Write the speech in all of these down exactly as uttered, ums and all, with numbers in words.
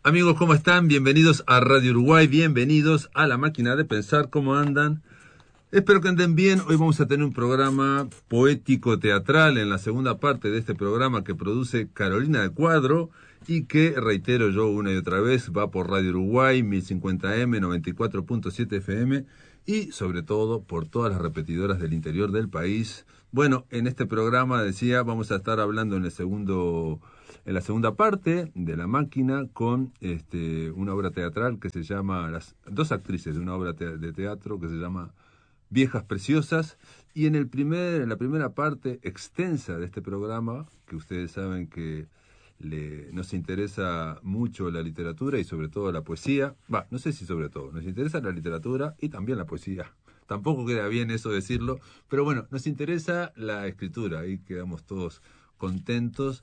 Amigos, ¿cómo están? Bienvenidos a Radio Uruguay, bienvenidos a La Máquina de Pensar. ¿Cómo andan? Espero que anden bien. Hoy vamos a tener un programa poético-teatral en la segunda parte de este programa que produce Carolina de Cuadro y que, reitero yo una y otra vez, va por Radio Uruguay, mil cincuenta eme, noventa y cuatro punto siete efe eme y, sobre todo, por todas las repetidoras del interior del país. Bueno, en este programa, decía, vamos a estar hablando en el segundo... En la segunda parte de La Máquina con este, una obra teatral que se llama, las dos actrices de una obra te, de teatro que se llama Viejas Preciosas, y en el primer, en la primera parte extensa de este programa, que ustedes saben que le, nos interesa mucho la literatura y sobre todo la poesía, va, no sé si sobre todo, nos interesa la literatura y también la poesía. Tampoco queda bien eso decirlo, pero bueno, nos interesa la escritura, ahí quedamos todos contentos.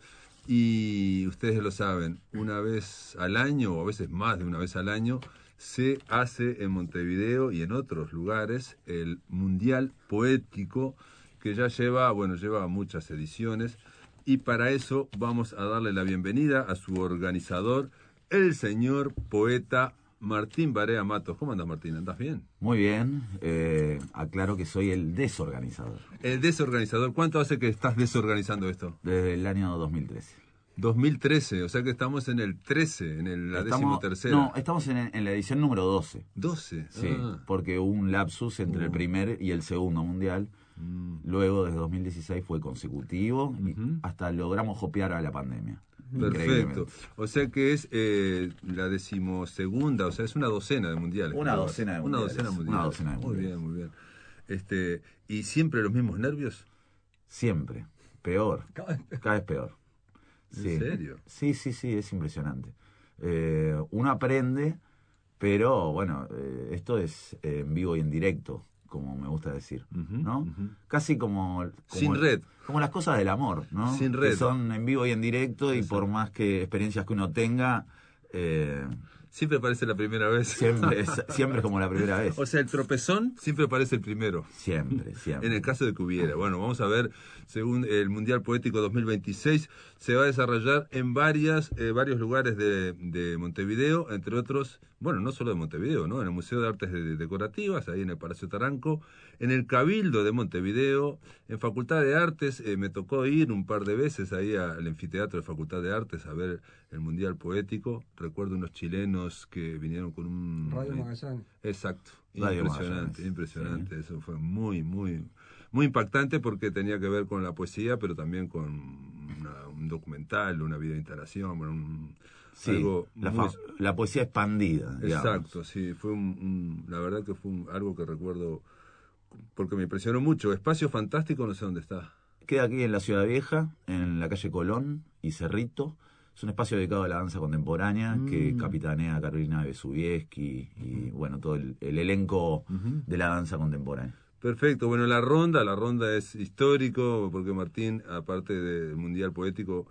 Y ustedes lo saben, una vez al año, o a veces más de una vez al año, se hace en Montevideo y en otros lugares el Mundial Poético, que ya lleva, bueno, lleva muchas ediciones, y para eso vamos a darle la bienvenida a su organizador, el señor poeta Martín Barea Matos. ¿Cómo andas, Martín? ¿Andás bien? Muy bien, eh, aclaro que soy el desorganizador. El desorganizador. ¿Cuánto hace que estás desorganizando esto? Desde el año dos mil trece. dos mil trece, o sea que estamos en el trece, en el, la decimotercera. No, estamos en, en la edición número doce. doce, sí, ah. Porque hubo un lapsus entre uh. el primer y el segundo mundial. Mm. Luego, desde dos mil dieciséis, fue consecutivo uh-huh. y hasta logramos copiar a la pandemia. Perfecto. O sea que es eh, la decimosegunda, o sea, es una docena de mundiales. Una ¿no? docena de mundiales. Una docena de mundiales. Una docena de muy mundiales. bien, muy bien. Este, ¿y siempre los mismos nervios? Siempre. Peor. Cada vez peor. ¿En sí. serio? Sí, sí, sí, es impresionante. Eh, uno aprende, pero bueno, eh, esto es eh, en vivo y en directo, como me gusta decir, uh-huh, ¿no? Uh-huh. Casi como, como... Sin red. Como las cosas del amor, ¿no? Sin red. Que son en vivo y en directo. Exacto. Y por más que experiencias que uno tenga... Eh, siempre parece la primera vez. Siempre es, siempre es como la primera vez. O sea, el tropezón siempre parece el primero. Siempre, siempre. En el caso de que hubiera. Bueno, vamos a ver, según el Mundial Poético dos mil veintiséis, se va a desarrollar en varias, eh, varios lugares de, de Montevideo, entre otros, bueno, no solo de Montevideo, ¿no? En el Museo de Artes Decorativas, ahí en el Palacio Taranco, en el Cabildo de Montevideo, en Facultad de Artes, eh, me tocó ir un par de veces ahí al anfiteatro de Facultad de Artes a ver el Mundial Poético. Recuerdo unos chilenos que vinieron con un... Radio Magallanes. Exacto, Radio impresionante, Magallanes. impresionante. Sí. Eso fue muy, muy, muy impactante porque tenía que ver con la poesía, pero también con una, un documental, una vida de instalación, bueno, un, sí, algo la, muy... fa- la poesía expandida. Exacto, digamos. sí, fue un, un, la verdad que fue un, algo que recuerdo porque me impresionó mucho. Espacio Fantástico, no sé dónde está. Queda aquí en la Ciudad Vieja, en la calle Colón y Cerrito. Es un espacio dedicado a la danza contemporánea mm. que capitanea Carolina Besubieski y, bueno, todo el, el elenco uh-huh. de la danza contemporánea. Perfecto. Bueno, la ronda, la ronda es histórico porque Martín, aparte del Mundial Poético,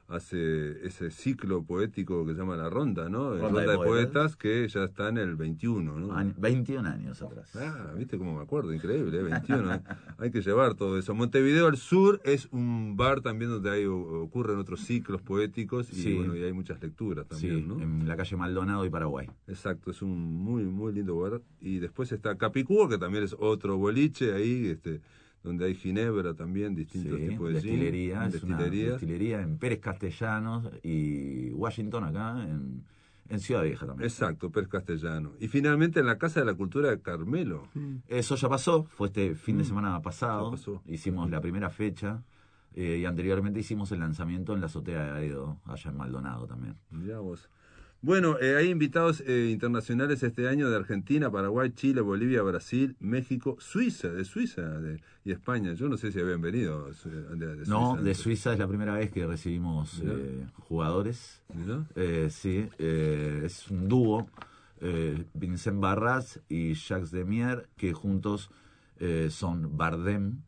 hace ese ciclo poético que se llama La Ronda, ¿no? Ronda, Ronda de, de poetas. poetas, que ya está en el veintiuno, ¿no? Año, veintiún años atrás. Ah, ¿viste cómo me acuerdo? Increíble, ¿eh? veintiuno. ¿eh? Hay que llevar todo eso. Montevideo al Sur es un bar también donde hay, ocurren otros ciclos poéticos y, sí. bueno, y hay muchas lecturas también, sí, ¿no? En la calle Maldonado y Paraguay. Exacto, es un muy, muy lindo bar. Y después está Capicúa, que también es otro boliche ahí, este... donde hay ginebra también, distintos sí, tipos de destilería, gin, es una destilería en Pérez Castellanos y Washington acá en, en Ciudad Vieja también. Exacto, Pérez Castellano. Y finalmente en la Casa de la Cultura de Carmelo. Mm. Eso ya pasó, fue este fin de mm. semana pasado, pasó. Hicimos la primera fecha eh, y anteriormente hicimos el lanzamiento en la azotea de Aedo, allá en Maldonado también. Mirá vos. Bueno, eh, hay invitados eh, internacionales este año de Argentina, Paraguay, Chile, Bolivia, Brasil, México, Suiza, de Suiza de, y España. Yo no sé si habían venido de, de Suiza. No, antes. de Suiza es la primera vez que recibimos eh, jugadores. Eh, sí, eh, es un dúo, eh, Vincent Barras y Jacques Demier, que juntos eh, son Bardem.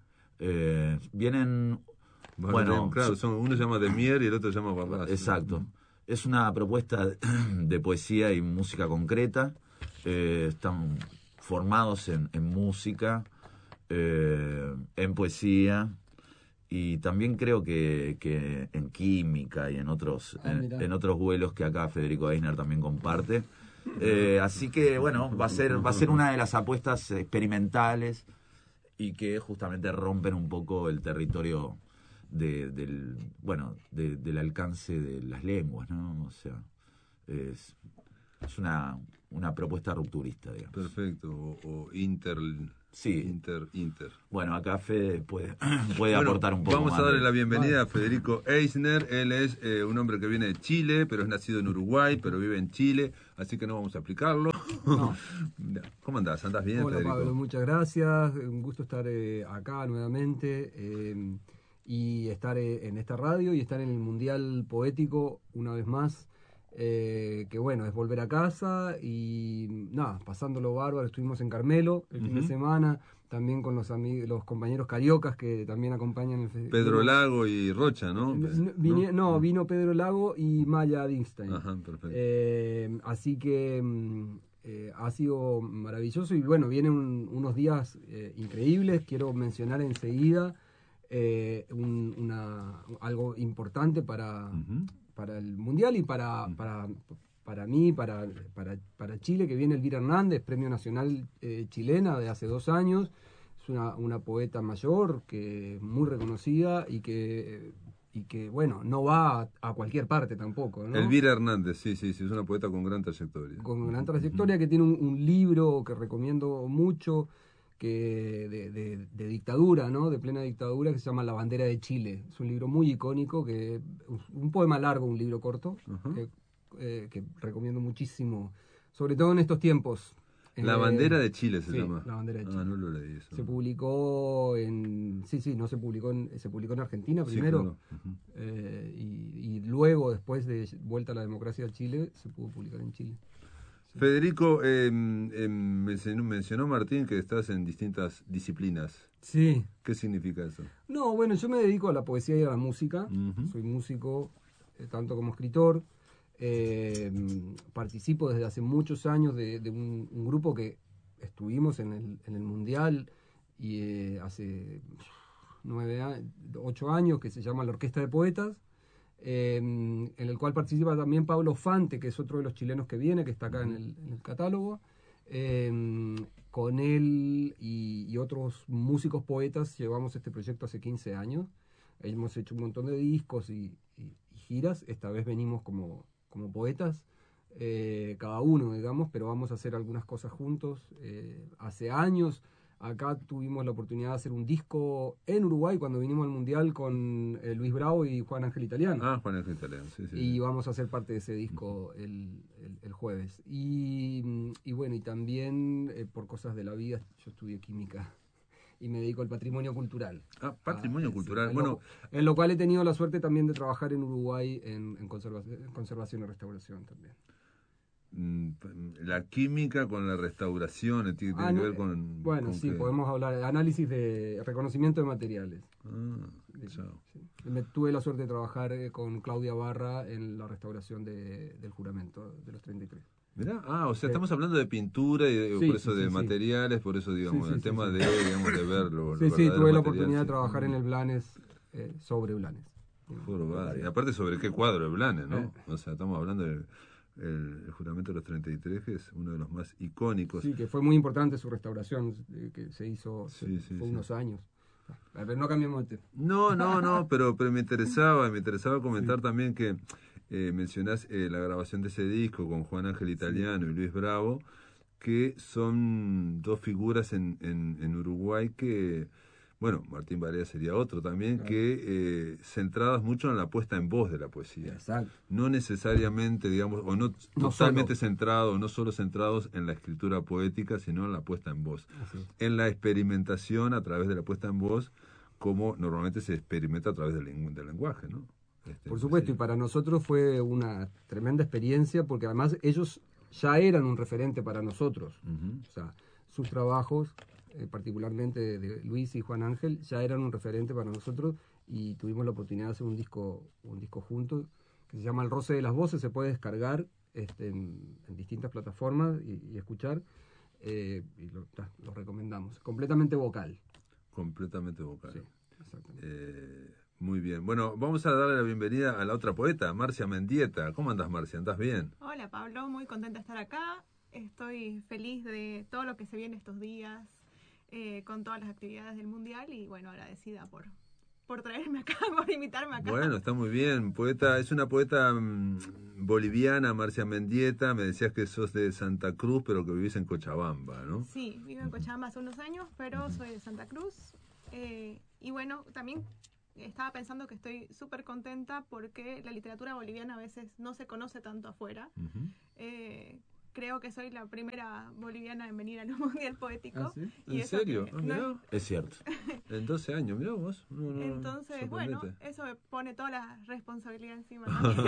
Eh, vienen... Bardem, bueno, claro, son, uno se llama Demier y el otro se llama Barras. Exacto. Es una propuesta de poesía y música concreta. Eh, están formados en, en música, eh, en poesía y también creo que, que en química y en otros Ah, en, en otros vuelos que acá Federico Eisner también comparte. Eh, así que bueno, va a ser va a ser una de las apuestas experimentales y que justamente rompen un poco el territorio de, del bueno de, del alcance de las lenguas, ¿no? O sea, es, es una una propuesta rupturista, digamos. Perfecto, o, o inter, sí. inter, inter. Bueno, acá Fede puede, puede bueno, aportar un poco vamos más. Vamos a darle de... la bienvenida a Federico Eisner. Él es eh, un hombre que viene de Chile, pero es nacido en Uruguay, pero vive en Chile, así que no vamos a explicarlo. No. ¿Cómo andás? ¿Andás bien, Hola, Federico? Pablo, muchas gracias. Un gusto estar eh, acá nuevamente eh, y estar eh, en esta radio y estar en el Mundial Poético una vez más. Eh, que bueno, es volver a casa y nada, pasándolo bárbaro. Estuvimos en Carmelo el uh-huh. fin de semana, también con los amigos, los compañeros cariocas que también acompañan el festival. Pedro Lago y Rocha, ¿no? No, vine, no, no, vino Pedro Lago y Maya Dinstein. Ajá, perfecto. Eh, así que eh, ha sido maravilloso y bueno, vienen un, unos días eh, increíbles. Quiero mencionar enseguida eh, un, una, algo importante para... Uh-huh. para el Mundial y para, para, para mí, para, para, para Chile, que viene Elvira Hernández, Premio Nacional eh, Chilena de hace dos años. Es una, una poeta mayor, que muy reconocida y que, y que bueno, no va a, a cualquier parte tampoco, ¿no? Elvira Hernández, sí, sí, sí, es una poeta con gran trayectoria. Con gran trayectoria, uh-huh. que tiene un, un libro que recomiendo mucho, que de, de, de dictadura, ¿no? De plena dictadura, que se llama La bandera de Chile. Es un libro muy icónico, que un poema largo, un libro corto, uh-huh. que, eh, que recomiendo muchísimo, sobre todo en estos tiempos. La eh, bandera de Chile se sí, llama. La bandera de Chile. Ah, no lo leí eso. Se publicó en, sí, sí, no se publicó en, se publicó en Argentina primero, sí, claro. uh-huh. eh, y, y luego, después de vuelta a la democracia de Chile, se pudo publicar en Chile. Federico, eh, eh, mencionó, mencionó Martín que estás en distintas disciplinas. Sí. ¿Qué significa eso? No, bueno, yo me dedico a la poesía y a la música. Uh-huh. Soy músico, eh, tanto como escritor. Eh, participo desde hace muchos años de, de un, un grupo que estuvimos en el, en el Mundial y eh, hace nueve, ocho años, que se llama la Orquesta de Poetas. Eh, en el cual participa también Pablo Fante, que es otro de los chilenos que viene, que está acá en el, en el catálogo. Eh, con él y, y otros músicos poetas llevamos este proyecto hace quince años. Hemos hecho un montón de discos y, y, y giras. Esta vez venimos como, como poetas, eh, cada uno, digamos, pero vamos a hacer algunas cosas juntos. Eh, hace años acá tuvimos la oportunidad de hacer un disco en Uruguay cuando vinimos al Mundial con eh, Luis Bravo y Juan Ángel Italiano. Ah, Juan Ángel Italiano, sí, sí. Y vamos a ser parte de ese disco el, el, el jueves. Y, y bueno, y también eh, por cosas de la vida, yo estudié química y me dedico al patrimonio cultural. Ah, patrimonio ah, cultural. Sí, bueno, en lo, en lo cual he tenido la suerte también de trabajar en Uruguay en, en, conservación, en conservación y restauración también. La química con la restauración tiene ah, que no, ver con... Bueno, con sí, que... podemos hablar de análisis de reconocimiento de materiales. Ah, chao. Sí. Me tuve la suerte de trabajar con Claudia Barra en la restauración de, del juramento de los treinta y tres. ¿Mirá? Ah, o sea, estamos hablando de pintura y de, sí, por eso sí, de sí, materiales, por eso, digamos, sí, sí, el sí, tema sí. de, digamos, de verlo. Sí, sí, tuve la oportunidad de trabajar en el Blanes, eh, sobre Blanes. Y aparte, ¿sobre qué cuadro de Blanes, no? Eh. O sea, estamos hablando del el, el juramento de los treinta y tres, que es uno de los más icónicos. Sí, que fue muy importante su restauración, que se hizo sí, sí, fue sí. unos años. A ver, no cambiamos de tema. No, no, no, pero, pero me interesaba, me interesaba comentar sí. también que eh, mencionás eh, la grabación de ese disco con Juan Ángel Italiano sí. y Luis Bravo, que son dos figuras en, en, en Uruguay que, bueno, Martín Barea sería otro también, claro. que eh, centradas mucho en la puesta en voz de la poesía. Exacto. No necesariamente, digamos, o no, no totalmente centrados, no solo centrados en la escritura poética, sino en la puesta en voz. Así. En la experimentación a través de la puesta en voz, como normalmente se experimenta a través del, del lenguaje, ¿no? Este, Por supuesto, sí. Y para nosotros fue una tremenda experiencia, porque además ellos ya eran un referente para nosotros. Uh-huh. O sea, sus trabajos, eh, particularmente de, de Luis y Juan Ángel, ya eran un referente para nosotros y tuvimos la oportunidad de hacer un disco, un disco juntos que se llama El Roce de las Voces. Se puede descargar este, en, en distintas plataformas y, y escuchar, eh, y lo, lo recomendamos. Completamente vocal. Completamente vocal. Sí. Exactamente. Eh, muy bien. Bueno, vamos a darle la bienvenida a la otra poeta, Marcia Mendieta. ¿Cómo andas, Marcia? ¿Andás bien? Hola, Pablo. Muy contenta de estar acá. Estoy feliz de todo lo que se viene estos días, eh, con todas las actividades del Mundial y, bueno, agradecida por, por traerme acá, por invitarme acá. Bueno, está muy bien. Poeta, es una poeta mmm, boliviana, Marcia Mendieta. Me decías que sos de Santa Cruz, pero que vivís en Cochabamba, ¿no? Sí, vivo en Cochabamba hace unos años, pero soy de Santa Cruz. Eh, y bueno, también estaba pensando que estoy súper contenta porque la literatura boliviana a veces no se conoce tanto afuera. Uh-huh. Eh, creo que soy la primera boliviana en venir al Mundial Poético. ¿Ah, sí? Y ¿En serio? Que, ah, no es... es cierto. En doce años, mirá vos. No, no, Entonces, bueno, eso me pone toda la responsabilidad encima.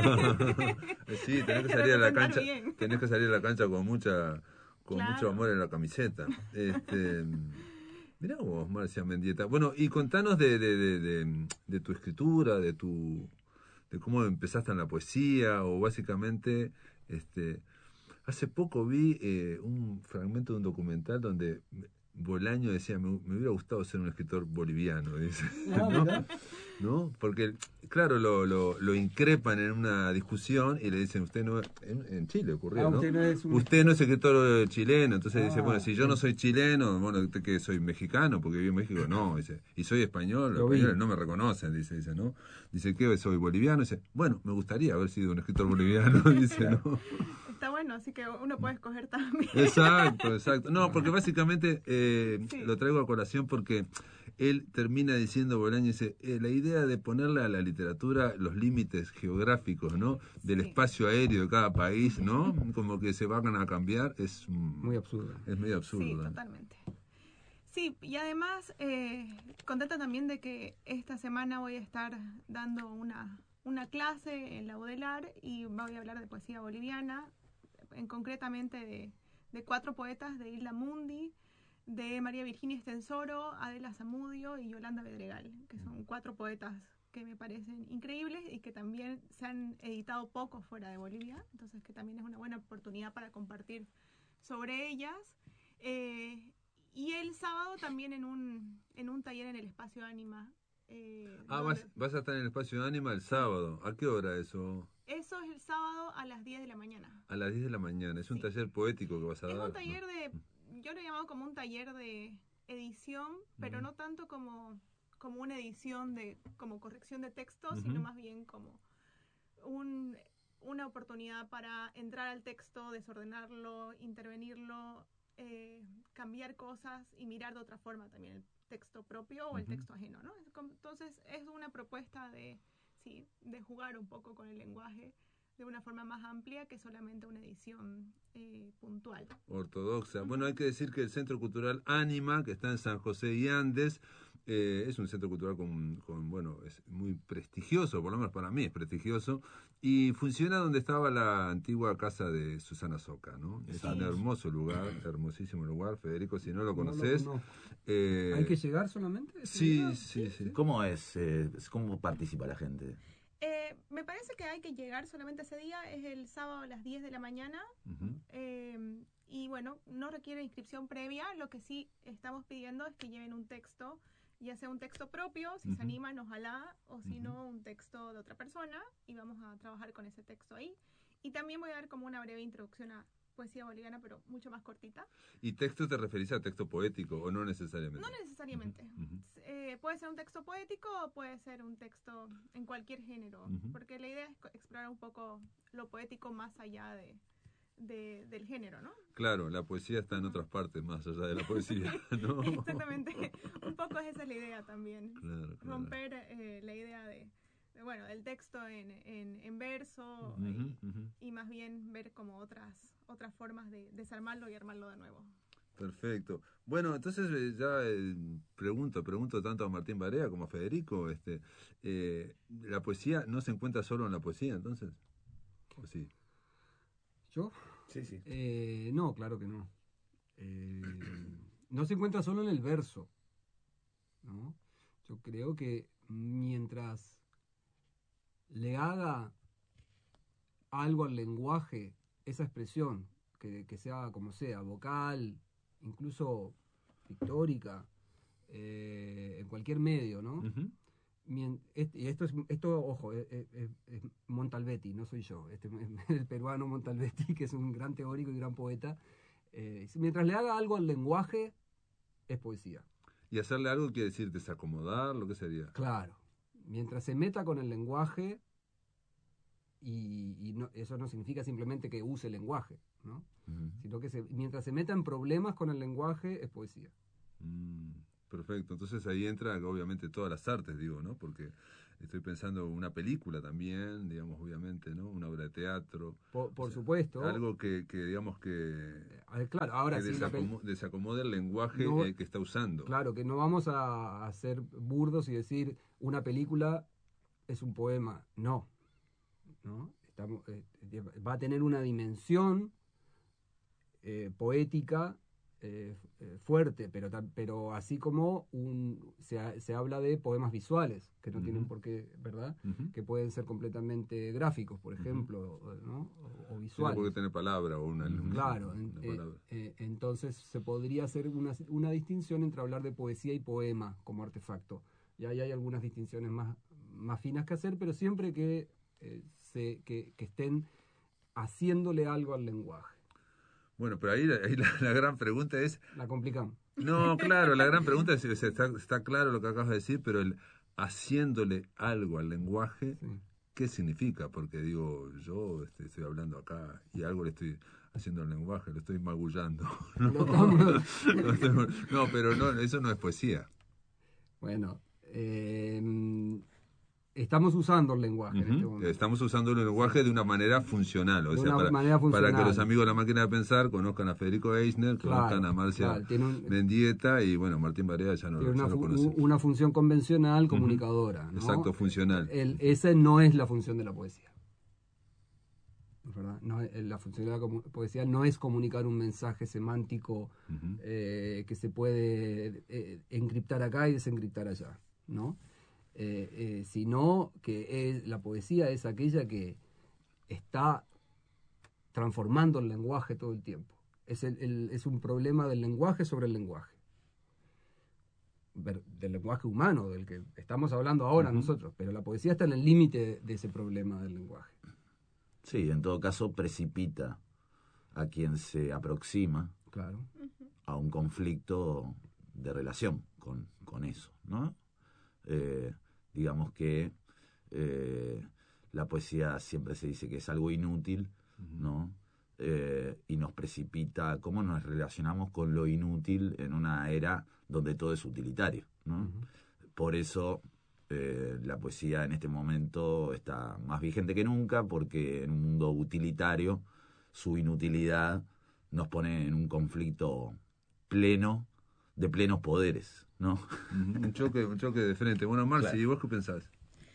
Sí, tenés que salir a la cancha. Bien. Tenés que salir a la cancha con mucha, con claro. mucho amor en la camiseta. Este, mirá vos, Marcia Mendieta. Bueno, y contanos de, de, de, de, de tu escritura, de tu, de cómo empezaste en la poesía, o básicamente, este, hace poco vi eh, un fragmento de un documental donde Bolaño decía, me, me hubiera gustado ser un escritor boliviano, dice. ¿No? ¿No? Porque, claro, lo, lo, lo increpan en una discusión y le dicen, usted no es... En, en Chile ocurrió, ah, ¿no? Usted no, es un... usted no es escritor chileno. Entonces ah, dice, bueno, si yo no soy chileno, bueno, usted que soy mexicano, porque vivo en México, no. Dice, y soy español, los españoles no me reconocen, dice, dice, ¿no? Dice, ¿qué? Soy boliviano. Dice, bueno, me gustaría haber sido un escritor boliviano, dice, ¿no? Está bueno, así que uno puede escoger también. Exacto, exacto. No, porque básicamente eh, sí. lo traigo a colación porque él termina diciendo, Bolaño dice, eh, la idea de ponerle a la literatura los límites geográficos, ¿no? Del sí. espacio aéreo de cada país, ¿no? Como que se van a cambiar, es muy absurdo. Es medio absurdo. Sí, totalmente. Sí, y además eh, contenta también de que esta semana voy a estar dando una, una clase en la UDELAR y voy a hablar de poesía boliviana, en concretamente de, de cuatro poetas de Isla Mundi, de María Virginia Estensoro, Adela Zamudio y Yolanda Bedregal, que son cuatro poetas que me parecen increíbles y que también se han editado poco fuera de Bolivia, entonces que también es una buena oportunidad para compartir sobre ellas. Eh, y el sábado también en un, en un taller en el Espacio Ánima. Eh, ah, donde... vas, vas a estar en el Espacio Ánima el sábado. ¿A qué hora eso? Eso es el sábado a las diez de la mañana. A las diez de la mañana. Es sí. un taller poético que vas a es dar. Es un taller de, yo lo he llamado como un taller de edición, pero uh-huh. no tanto como, como una edición de, como corrección de texto, uh-huh. sino más bien como un, una oportunidad para entrar al texto, desordenarlo, intervenirlo, eh, cambiar cosas y mirar de otra forma también el texto propio o uh-huh. el texto ajeno, ¿no? Entonces es una propuesta de, sí, de jugar un poco con el lenguaje de una forma más amplia que solamente una edición eh, puntual. Ortodoxa. Uh-huh. Bueno, hay que decir que el Centro Cultural Ánima, que está en San José y Andes, eh, es un centro cultural con, con, bueno, es muy prestigioso, por lo menos para mí es prestigioso, y funciona donde estaba la antigua casa de Susana Soca, ¿no? Es sí. un hermoso lugar, hermosísimo lugar. Federico, si no lo conoces. No, no, no. Eh, ¿Hay que llegar solamente? Sí, sí, sí. ¿Cómo es? Eh, ¿Cómo participa la gente? Eh, me parece que hay que llegar solamente ese día, es el sábado a las diez de la mañana, uh-huh. eh, y bueno, no requiere inscripción previa, lo que sí estamos pidiendo es que lleven un texto, ya sea un texto propio, si uh-huh. se animan, ojalá, o si uh-huh. no, un texto de otra persona, y vamos a trabajar con ese texto ahí. Y también voy a dar como una breve introducción a poesía boliviana, pero mucho más cortita. ¿Y texto te referís a texto poético o no necesariamente? No necesariamente. Uh-huh. Eh, puede ser un texto poético o puede ser un texto en cualquier género, uh-huh. porque la idea es explorar un poco lo poético más allá de, de, del género, ¿no? Claro, la poesía está en uh-huh. otras partes más allá de la poesía, ¿no? Exactamente. Un poco esa es la idea también. Claro, claro. Romper eh, la idea de... bueno, el texto en, en, en verso uh-huh, y, uh-huh. y más bien ver como otras otras formas de desarmarlo y armarlo de nuevo. Perfecto. Bueno, entonces eh, ya eh, pregunto, pregunto tanto a Martín Barea como a Federico, este, eh, ¿la poesía no se encuentra solo en la poesía entonces? ¿O sí? ¿Yo? Sí, sí. Eh, no, claro que no. Eh, no se encuentra solo en el verso, ¿no? Yo creo que mientras le haga algo al lenguaje, esa expresión, que, que sea como sea, vocal, incluso pictórica, eh, en cualquier medio, ¿no? Ujú. Mien- est- y esto, es, esto ojo, es, es- es- es Montalbetti, no soy yo, este, el peruano Montalbetti, que es un gran teórico y gran poeta. Eh, dice, mientras le haga algo al lenguaje, es poesía. Y hacerle algo quiere decir desacomodar, lo que sería. Claro, mientras se meta con el lenguaje, y, y no- eso no significa simplemente que use el lenguaje, ¿no? Ujú. Sino que se- mientras se meta en problemas con el lenguaje, es poesía. Mm, perfecto. Entonces ahí entra obviamente todas las artes, digo, ¿no? Porque estoy pensando una película también, digamos, obviamente, ¿no? Una obra de teatro. Por, por O sea, supuesto. Algo que, que digamos que, A ver, claro, ahora que sí, la pel- desacomo- desacomode el lenguaje No, eh, que está usando. claro, que no vamos a, a ser burdos y decir una película es un poema. No, ¿no? Estamos, eh, va a tener una dimensión eh, poética eh, eh, fuerte, pero, tam- pero así como un, se, ha- se habla de poemas visuales, que no Ujú. tienen por qué, ¿verdad? Ujú. Que pueden ser completamente gráficos, por ejemplo, ¿no? O, o Tiene visuales. por qué tener palabra o una, Ujú. una- Claro, una en- eh, palabra. eh, entonces se podría hacer una, una distinción entre hablar de poesía y poema como artefacto. Y ahí hay algunas distinciones más, más finas que hacer, pero siempre que, eh, se, que, que estén haciéndole algo al lenguaje. Bueno, pero ahí, ahí la, la gran pregunta es, La complicamos. no, claro, la gran pregunta es, es- está, está claro lo que acabas de decir, pero el haciéndole algo al lenguaje, Sí. ¿qué significa? Porque digo, yo este, estoy hablando acá y algo le estoy haciendo al lenguaje, lo estoy magullando. No, Lo estamos- no, estoy- no, pero no, eso no es poesía. Bueno, eh, estamos usando el lenguaje en este Ujú. momento. Estamos usando el lenguaje de una manera funcional, o De sea, una para, manera para que funcional. los amigos de la máquina de pensar conozcan a Federico Eisner, Claro, conozcan a Marcia claro, tiene un- Mendieta y bueno, Martín Barea ya no, Tiene ya una, lo fu- conocen. una función convencional comunicadora. ¿no? Exacto, funcional. El- esa no es la función de la poesía. ¿Verdad? No, es- la función de la comu- poesía no es comunicar un mensaje semántico Ujú. eh, que se puede eh, encriptar acá y desencriptar allá, ¿no? Eh, eh, sino que es, la poesía es aquella que está transformando el lenguaje todo el tiempo. Es, el- el- es un problema del lenguaje sobre el lenguaje. Ver- del lenguaje humano, del que estamos hablando ahora Ujú. nosotros, pero la poesía está en el límite de ese problema del lenguaje. Sí, en todo caso precipita a quien se aproxima Claro. a un conflicto de relación con, con eso, ¿no? Eh, digamos que eh, la poesía siempre se dice que es algo inútil, ¿no? Eh, y nos precipita cómo nos relacionamos con lo inútil en una era donde todo es utilitario, ¿no? Ujú. Por eso eh, la poesía en este momento está más vigente que nunca, porque en un mundo utilitario su inutilidad nos pone en un conflicto pleno de plenos poderes, ¿no? Ujú. Un choque, un choque de frente. Bueno, Marci, Claro. ¿y vos qué pensás?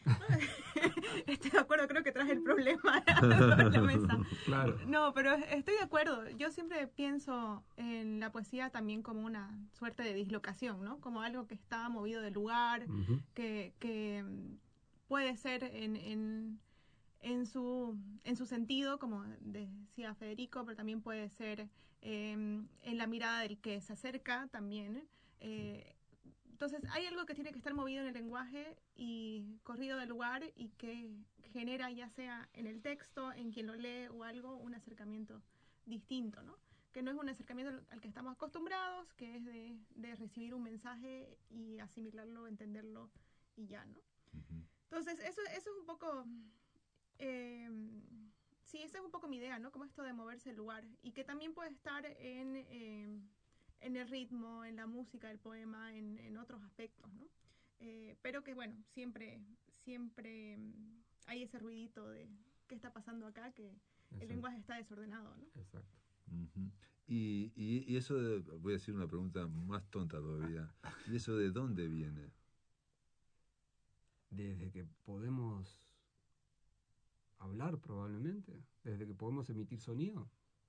Estoy de acuerdo, creo que traje el problema sobre la mesa. Claro. No, pero estoy de acuerdo. Yo siempre pienso en la poesía también como una suerte de dislocación, ¿no? Como algo que está movido del lugar, Ujú. que, que mm, puede ser en, en, en, su, en su sentido, como decía Federico, pero también puede ser eh, en la mirada del que se acerca también. Eh, Entonces, hay algo que tiene que estar movido en el lenguaje y corrido del lugar y que genera, ya sea en el texto, en quien lo lee o algo, un acercamiento distinto, ¿no? Que no es un acercamiento al que estamos acostumbrados, que es de, de recibir un mensaje y asimilarlo, entenderlo y ya, ¿no? Ujú. Entonces, eso, eso es un poco... Eh, sí, esa es un poco mi idea, ¿no? Como esto de moverse el lugar y que también puede estar en... Eh, en el ritmo, en la música del poema, en, en otros aspectos, ¿no? Eh, pero que, bueno, siempre, siempre mm, hay ese ruidito de qué está pasando acá, que Exacto. el lenguaje está desordenado, ¿no? Exacto. Ujú. Y, y, y eso de, voy a decir una pregunta más tonta todavía, ¿y eso de dónde viene? Desde que podemos hablar, probablemente. Desde que podemos emitir sonido.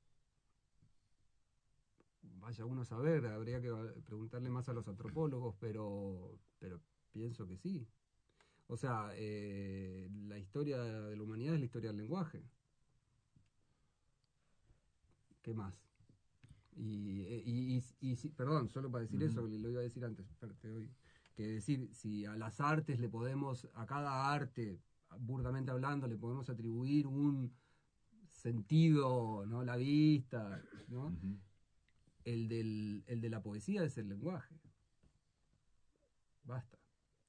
Vaya uno a saber, habría que preguntarle más a los antropólogos, pero, pero pienso que sí. O sea, eh, la historia de la humanidad es la historia del lenguaje. ¿Qué más? Y, y, y, y, perdón, solo para decir uh-huh. eso, lo iba a decir antes, te doy, que decir, si a las artes le podemos, a cada arte, burdamente hablando, le podemos atribuir un sentido, ¿no? La vista, ¿no? Uh-huh. El, del, el de la poesía es el lenguaje. Basta.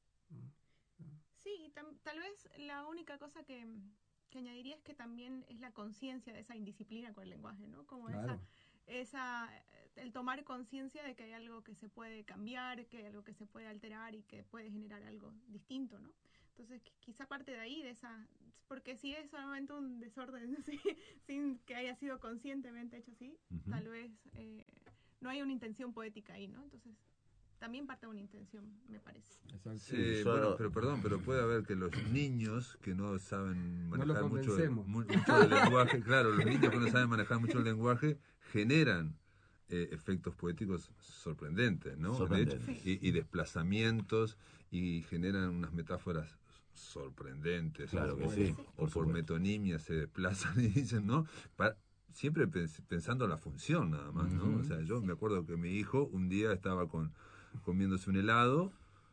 Sí, tam, tal vez la única cosa que, que añadiría es que también es la conciencia de esa indisciplina con el lenguaje, ¿no? Como claro. esa... esa el tomar conciencia de que hay algo que se puede cambiar, que hay algo que se puede alterar y que puede generar algo distinto, ¿no? Entonces, quizá parte de ahí, de esa... Porque si es solamente un desorden, ¿sí? Sin que haya sido conscientemente hecho así, uh-huh. tal vez eh, no hay una intención poética ahí, ¿no? Entonces, también parte de una intención, me parece. Exacto. Sí, sí, bueno, pero perdón, pero puede haber que los niños que no saben manejar no mucho, mucho el lenguaje, claro, los niños que no saben manejar mucho el lenguaje, generan eh, efectos poéticos sorprendentes, ¿no? Sorprendentes. De hecho, y, y desplazamientos, y generan unas metáforas sorprendentes. Claro o, que sí. O por, por metonimia se desplazan y dicen, ¿no? Para, siempre pens, pensando la función nada más, ¿no? Uh-huh. O sea, yo me acuerdo que mi hijo un día estaba con comiéndose un helado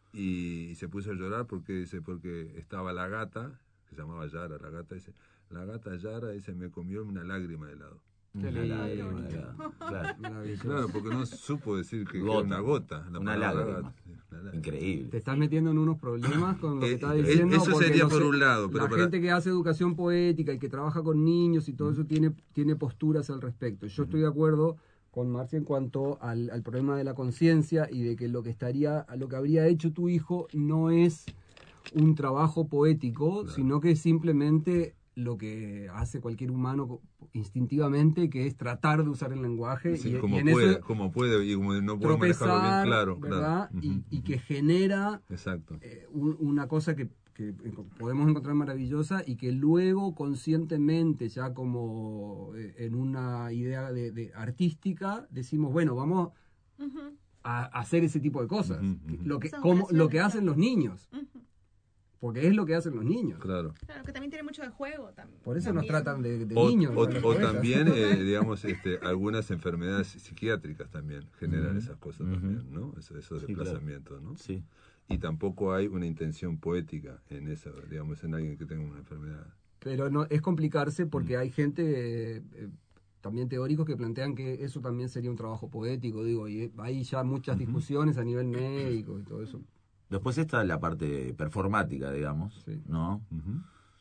y, y se puso a llorar porque dice porque estaba la gata, que se llamaba Yara, la gata, dice, la gata Yara, dice, me comió una lágrima de helado. Qué lágrima, claro. claro, porque no supo decir que, gota, que era una gota. La una lágrima. Increíble. Te estás metiendo en unos problemas con lo que eh, estás diciendo. Eso sería por sé, un lado. Pero la para... gente que hace educación poética y que trabaja con niños y todo eso tiene, tiene posturas al respecto. Yo estoy de acuerdo con Marcia en cuanto al, al problema de la conciencia y de que lo que estaría, lo que habría hecho tu hijo no es un trabajo poético, claro. sino que simplemente lo que hace cualquier humano instintivamente, que es tratar de usar el lenguaje sí, y, como, y en puede, eso como puede y como no puede manejarlo bien, claro, ¿verdad? claro. Y, Uh-huh, y que genera Exacto. Eh, un, una cosa que, que podemos encontrar maravillosa y que luego conscientemente, ya como eh, en una idea de, de artística, decimos, bueno, vamos uh-huh. a, a hacer ese tipo de cosas, uh-huh, uh-huh. lo que como lo que hacen los niños. Uh-huh. Porque es lo que hacen los niños. Claro. Claro, que también tiene mucho de juego. También. Por eso también. nos tratan de, de o, niños. O, o, o también, eh, digamos, este, algunas enfermedades psiquiátricas también generan uh-huh. esas cosas uh-huh. también, ¿no? Esos, esos sí, desplazamientos, claro. ¿no? Sí. Y tampoco hay una intención poética en eso, digamos, en alguien que tenga una enfermedad. Pero no es complicarse porque uh-huh. hay gente... Eh, también teóricos que plantean que eso también sería un trabajo poético, digo, y hay ya muchas uh-huh. discusiones a nivel médico y todo eso. Después está la parte performática, digamos, sí. ¿no? Uh-huh.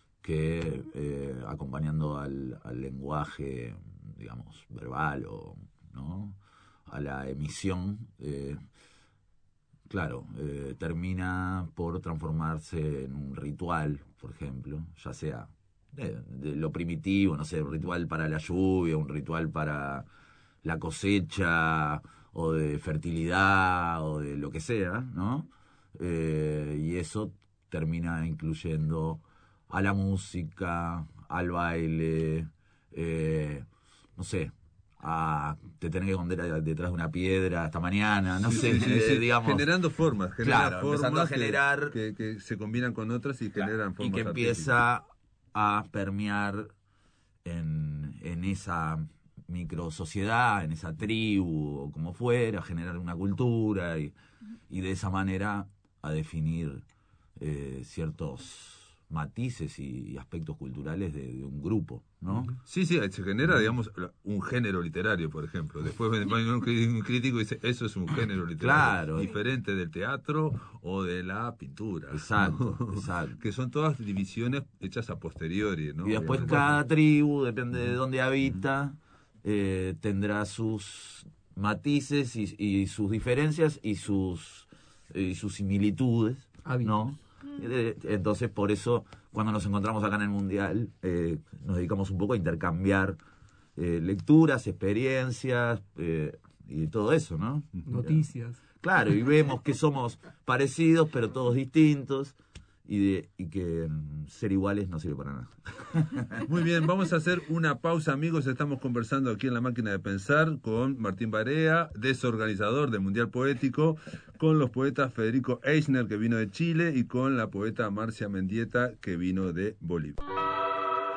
Que eh, acompañando al, al lenguaje, digamos, verbal o, ¿no? A la emisión, eh, claro, eh, termina por transformarse en un ritual, por ejemplo, ya sea de, de lo primitivo, no sé, un ritual para la lluvia, un ritual para la cosecha, o de fertilidad, o de lo que sea, ¿no? Eh, y eso termina incluyendo a la música, al baile, eh, no sé, a te tenés que esconder detrás de una piedra hasta mañana, no sí, sé, sí, eh, sí. digamos. Generando formas, genera claro, formas empezando a generar que, que, que se combinan con otras y claro, generan formas y que empieza a permear en, en esa micro sociedad, en esa tribu o como fuera, generar una cultura y, y de esa manera a definir eh, ciertos matices y, y aspectos culturales de, de un grupo, ¿no? Sí, sí, se genera, digamos, un género literario, por ejemplo. Después viene un crítico y dice, eso es un género literario. Claro. Diferente del teatro o de la pintura. Exacto, ¿no? exacto. Que son todas divisiones hechas a posteriori, ¿no? Y después cada tribu, depende de dónde habita, eh, tendrá sus matices y, y sus diferencias y sus, y sus similitudes, ¿no? Entonces, por eso, cuando nos encontramos acá en el Mundial, eh, nos dedicamos un poco a intercambiar eh, lecturas, experiencias eh, y todo eso, ¿no? Noticias. Claro, y vemos que somos parecidos, pero todos distintos, y, de, y que mm, ser iguales no sirve para nada. Muy bien, vamos a hacer una pausa, amigos. Estamos conversando aquí en La Máquina de Pensar con Martín Barea, desorganizador del Mundial Poético, con los poetas Federico Eichner, que vino de Chile, y con la poeta Marcia Mendieta, que vino de Bolivia.